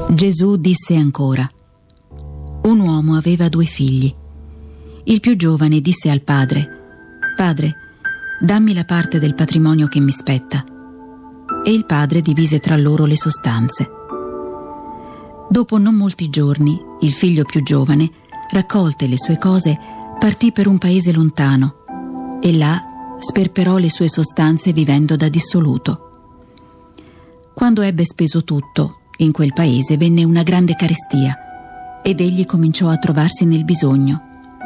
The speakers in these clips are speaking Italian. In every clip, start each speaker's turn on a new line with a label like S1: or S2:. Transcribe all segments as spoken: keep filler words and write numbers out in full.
S1: Gesù disse ancora: un uomo aveva due figli. Il più giovane disse al padre: Padre, dammi la parte del patrimonio che mi spetta. E il padre divise tra loro le sostanze. Dopo non molti giorni, il figlio più giovane, raccolte le sue cose, partì per un paese lontano e là sperperò le sue sostanze vivendo da dissoluto. Quando ebbe speso tutto, in quel paese venne una grande carestia ed egli cominciò a trovarsi nel bisogno.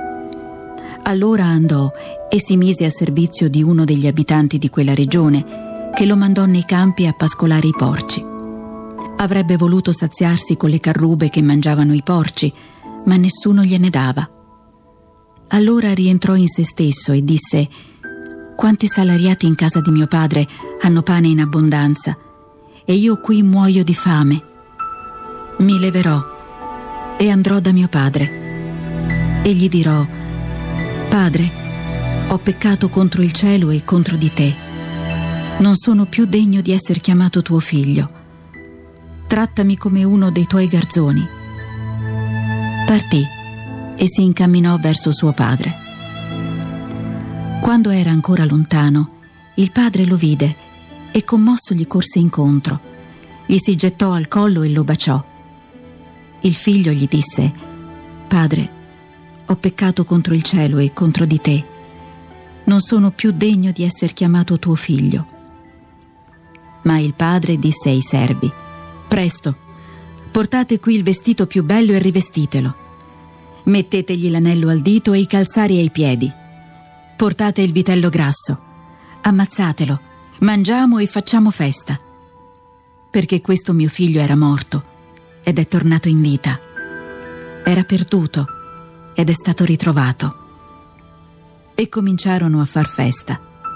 S1: Allora andò e si mise a servizio di uno degli abitanti di quella regione, che lo mandò nei campi a pascolare i porci. Avrebbe voluto saziarsi con le carrube che mangiavano i porci, ma nessuno gliene dava. Allora rientrò in se stesso e disse: quanti salariati in casa di mio padre hanno pane in abbondanza, e io qui muoio di fame. Mi leverò e andrò da mio padre e gli dirò: Padre, ho peccato contro il cielo e contro di te. Non sono più degno di essere chiamato tuo figlio. Trattami come uno dei tuoi garzoni. Partì e si incamminò verso suo padre. Quando era ancora lontano, il padre lo vide e commosso gli corse incontro. Gli si gettò al collo e lo baciò. Il figlio gli disse: Padre, ho peccato contro il cielo e contro di te. Non sono più degno di essere chiamato tuo figlio. Ma il padre disse ai servi: Presto, portate qui il vestito più bello e rivestitelo. Mettetegli l'anello al dito e i calzari ai piedi. Portate il vitello grasso. Ammazzatelo, mangiamo e facciamo festa. Perché questo mio figlio era morto ed è tornato in vita. Era perduto ed è stato ritrovato. E cominciarono a far festa.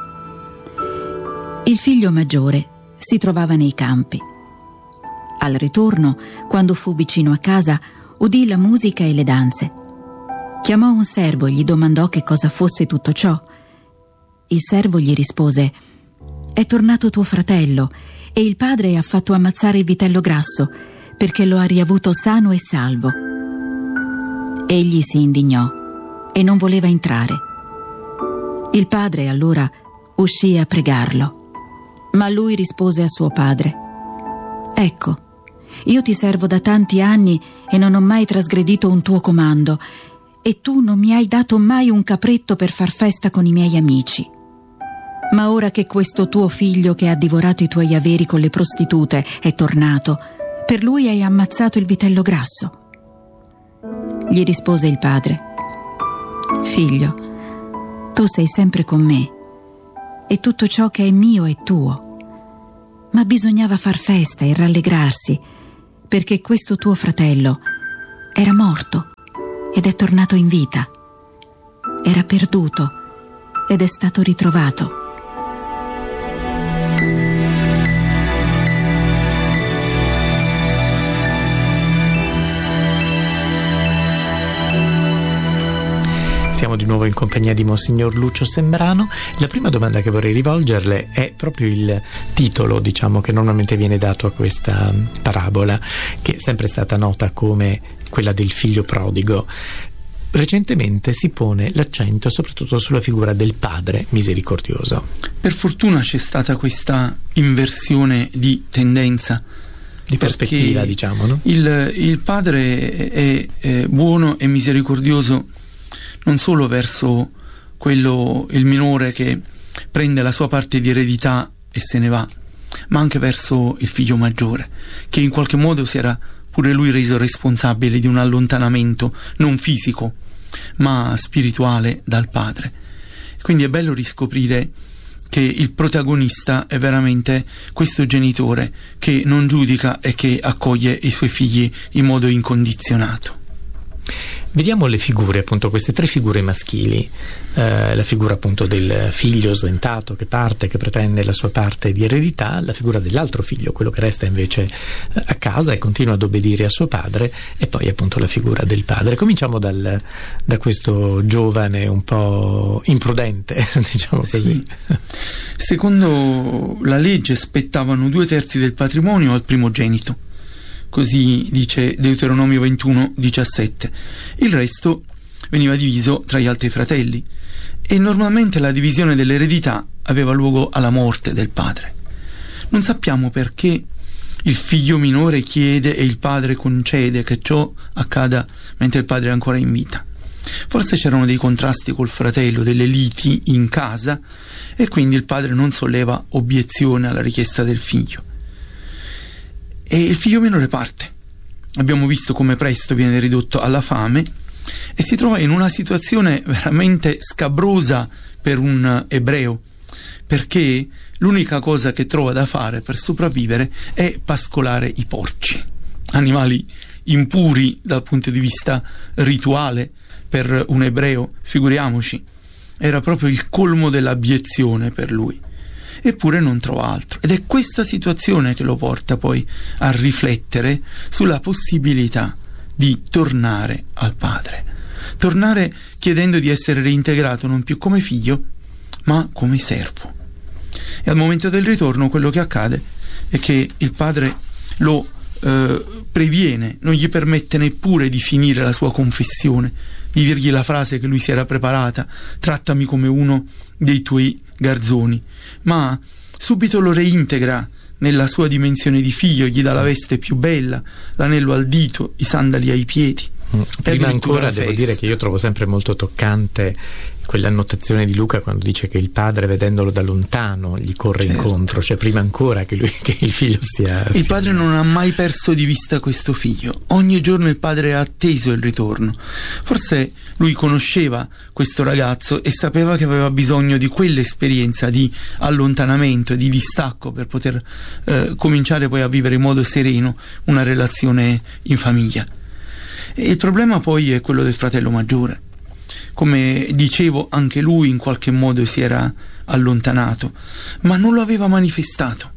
S1: Il figlio maggiore si trovava nei campi. Al ritorno, quando fu vicino a casa, udì la musica e le danze. Chiamò un servo e gli domandò che cosa fosse tutto ciò. Il servo gli rispose: è tornato tuo fratello e il padre ha fatto ammazzare il vitello grasso perché lo ha riavuto sano e salvo. Egli si indignò e non voleva entrare. Il padre allora uscì a pregarlo, ma lui rispose a suo padre: ecco, io ti servo da tanti anni e non ho mai trasgredito un tuo comando, e tu non mi hai dato mai un capretto per far festa con i miei amici. Ma ora che questo tuo figlio che ha divorato i tuoi averi con le prostitute è tornato, per lui hai ammazzato il vitello grasso. Gli rispose il padre: figlio, tu sei sempre con me e tutto ciò che è mio è tuo. Ma bisognava far festa e rallegrarsi, perché questo tuo fratello era morto ed è tornato in vita. Era perduto ed è stato ritrovato.
S2: Siamo di nuovo in compagnia di Monsignor Lucio Sembrano. La prima domanda che vorrei rivolgerle è proprio il titolo, diciamo, che normalmente viene dato a questa parabola, che è sempre stata nota come quella del figlio prodigo. Recentemente si pone l'accento soprattutto sulla figura del padre misericordioso.
S3: Per fortuna c'è stata questa inversione di tendenza,
S2: di prospettiva, diciamo, no?
S3: Il, il padre è, è buono e misericordioso non solo verso quello, il minore che prende la sua parte di eredità e se ne va, ma anche verso il figlio maggiore, che in qualche modo si era pure lui reso responsabile di un allontanamento non fisico, ma spirituale dal padre. Quindi è bello riscoprire che il protagonista è veramente questo genitore che non giudica e che accoglie i suoi figli in modo incondizionato.
S2: Vediamo le figure, appunto, queste tre figure maschili, eh, la figura appunto del figlio sventato che parte, che pretende la sua parte di eredità, la figura dell'altro figlio, quello che resta invece eh, a casa e continua ad obbedire a suo padre, e poi appunto la figura del padre. Cominciamo dal, da questo giovane un po' imprudente, diciamo così.
S3: Sì. Secondo la legge spettavano due terzi del patrimonio al primogenito. così dice Deuteronomio ventuno diciassette. Il resto veniva diviso tra gli altri fratelli e normalmente la divisione dell'eredità aveva luogo alla morte del padre. Non sappiamo perché il figlio minore chiede e il padre concede che ciò accada mentre il padre è ancora in vita. Forse c'erano dei contrasti col fratello, delle liti in casa, e quindi il padre non solleva obiezione alla richiesta del figlio. E il figlio minore parte. Abbiamo visto come presto viene ridotto alla fame e si trova in una situazione veramente scabrosa per un ebreo, perché l'unica cosa che trova da fare per sopravvivere è pascolare i porci, animali impuri dal punto di vista rituale per un ebreo, figuriamoci, era proprio il colmo dell'abiezione per lui. Eppure non trova altro, ed è questa situazione che lo porta poi a riflettere sulla possibilità di tornare al padre, tornare chiedendo di essere reintegrato non più come figlio ma come servo. E al momento del ritorno quello che accade è che il padre lo eh, previene, non gli permette neppure di finire la sua confessione, di dirgli la frase che lui si era preparata: trattami come uno dei tuoi garzoni, ma subito lo reintegra nella sua dimensione di figlio, gli dà la veste più bella, l'anello al dito, i sandali ai piedi.
S2: Mm. Prima ancora devo dire che io trovo sempre molto toccante quell'annotazione di Luca quando dice che il padre, vedendolo da lontano, gli corre certo. incontro, cioè prima ancora che, lui, che il figlio sia...
S3: Il padre non ha mai perso di vista questo figlio, ogni giorno il padre ha atteso il ritorno. Forse lui conosceva questo ragazzo e sapeva che aveva bisogno di quell'esperienza di allontanamento e di distacco per poter eh, cominciare poi a vivere in modo sereno una relazione in famiglia. E il problema poi è quello del fratello maggiore. Come dicevo, anche lui in qualche modo si era allontanato, ma non lo aveva manifestato.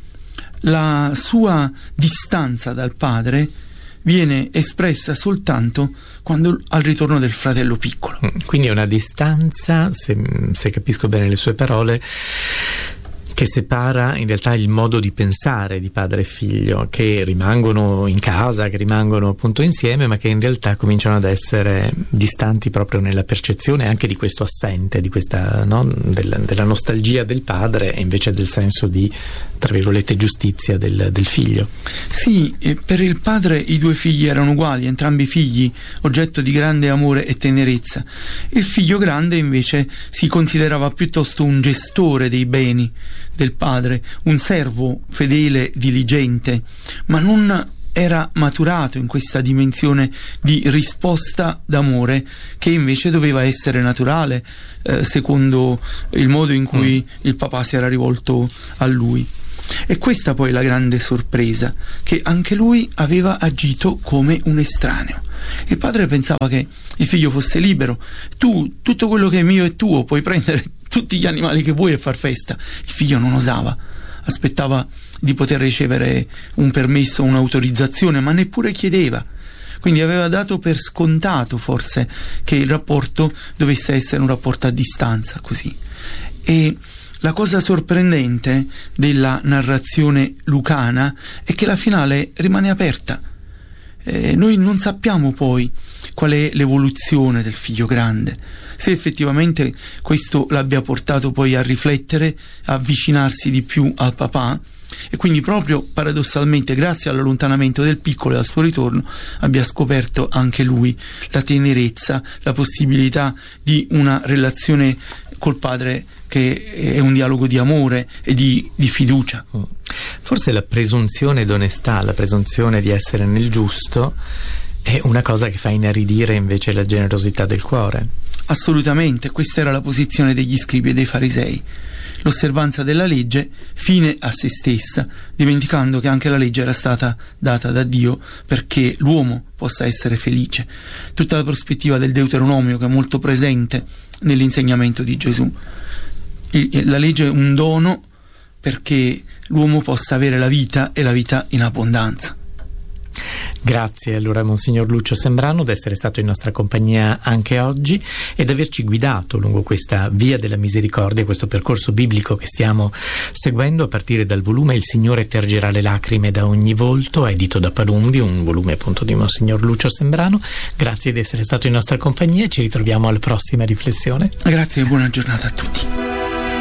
S3: La sua distanza dal padre viene espressa soltanto quando al ritorno del fratello piccolo.
S2: Quindi è una distanza, se, se capisco bene le sue parole, che separa in realtà il modo di pensare di padre e figlio, che rimangono in casa, che rimangono appunto insieme, ma che in realtà cominciano ad essere distanti proprio nella percezione anche di questo assente, di questa, no, della, della nostalgia del padre e invece del senso di, tra virgolette, giustizia del, del figlio.
S3: Sì, e per il padre i due figli erano uguali, entrambi figli oggetto di grande amore e tenerezza. Il figlio grande invece si considerava piuttosto un gestore dei beni del padre, un servo fedele, diligente, ma non era maturato in questa dimensione di risposta d'amore che invece doveva essere naturale, eh, secondo il modo in cui mm. il papà si era rivolto a lui. E questa poi è la grande sorpresa, che anche lui aveva agito come un estraneo. Il padre pensava che il figlio fosse libero. Tu, tutto quello che è mio è tuo, puoi prendere tutti gli animali che vuoi e far festa. Il figlio non osava, aspettava di poter ricevere un permesso, un'autorizzazione, ma neppure chiedeva. Quindi aveva dato per scontato forse che il rapporto dovesse essere un rapporto a distanza, così. E la cosa sorprendente della narrazione lucana è che la finale rimane aperta. Eh, noi non sappiamo poi qual è l'evoluzione del figlio grande, se effettivamente questo l'abbia portato poi a riflettere, a avvicinarsi di più al papà, e quindi proprio paradossalmente grazie all'allontanamento del piccolo e al suo ritorno abbia scoperto anche lui la tenerezza, la possibilità di una relazione col padre che è un dialogo di amore e di, di fiducia.
S2: Forse la presunzione d'onestà, la presunzione di essere nel giusto è una cosa che fa inaridire invece la generosità del cuore.
S3: Assolutamente, questa era la posizione degli scribi e dei farisei. L'osservanza della legge fine a se stessa, dimenticando che anche la legge era stata data da Dio perché l'uomo possa essere felice. Tutta la prospettiva del Deuteronomio che è molto presente nell'insegnamento di Gesù. La legge è un dono perché l'uomo possa avere la vita e la vita in abbondanza.
S2: Grazie allora Monsignor Lucio Sembrano di essere stato in nostra compagnia anche oggi e di averci guidato lungo questa via della misericordia, questo percorso biblico che stiamo seguendo a partire dal volume Il Signore tergerà le lacrime da ogni volto, edito da Palumbi, un volume appunto di Monsignor Lucio Sembrano. Grazie di essere stato in nostra compagnia e ci ritroviamo alla prossima riflessione.
S3: Grazie e buona giornata a tutti.